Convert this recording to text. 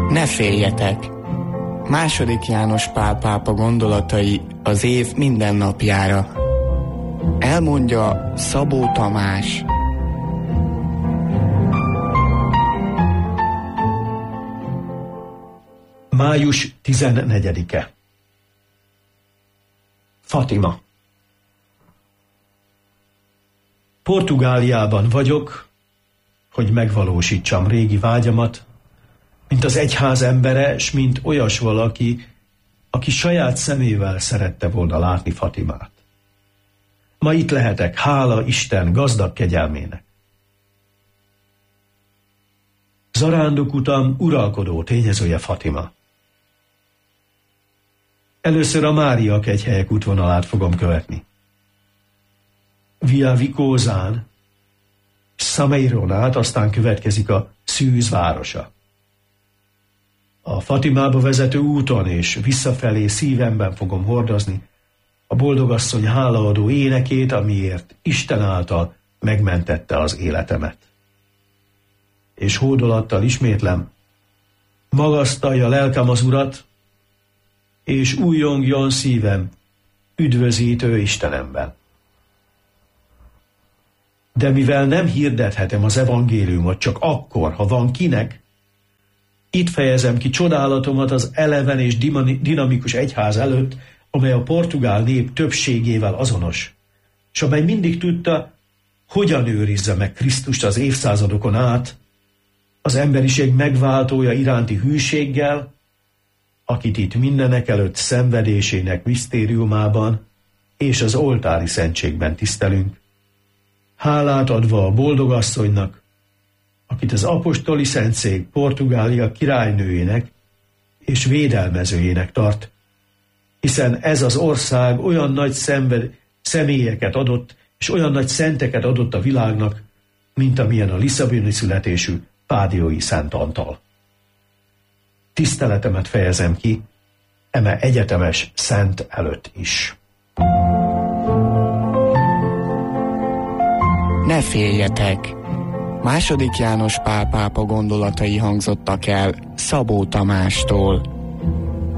Ne féljetek! II. János Pál pápa gondolatai az év minden napjára. Elmondja Szabó Tamás. Május 14-e. Fatima. Portugáliában vagyok, hogy megvalósítsam régi vágyamat, mint az egyház embere, s mint olyas valaki, aki saját szemével szerette volna látni Fatimát. Ma itt lehetek, hála Isten gazdag kegyelmének. Zarándokutam uralkodó tényezője Fatima. Először a Mária kegyhelyek útvonalát fogom követni. Via Vicózán, Sameiron át, aztán következik a Szűz városa. A Fatimába vezető úton és visszafelé szívemben fogom hordozni a boldogasszony hálaadó énekét, amiért Isten által megmentette az életemet. És hódolattal ismétlem, magasztalja lelkem az Urat, és újjongjon szívem üdvözítő Istenemben. De mivel nem hirdethetem az evangéliumot csak akkor, ha van kinek, itt fejezem ki csodálatomat az eleven és dinamikus egyház előtt, amely a portugál nép többségével azonos, és amely mindig tudta, hogyan őrizze meg Krisztust az évszázadokon át, az emberiség megváltója iránti hűséggel, akit itt mindenek előtt szenvedésének misztériumában és az oltári szentségben tisztelünk, hálát adva a boldogasszonynak, akit az apostoli szentszék Portugália királynőjének és védelmezőjének tart, hiszen ez az ország olyan nagy személyeket adott, és olyan nagy szenteket adott a világnak, mint amilyen a lisszaboni születésű Pádiói Szent Antal. Tiszteletemet fejezem ki eme egyetemes szent előtt is. Ne féljetek! II. János Pál pápa gondolatai hangzottak el Szabó Tamástól.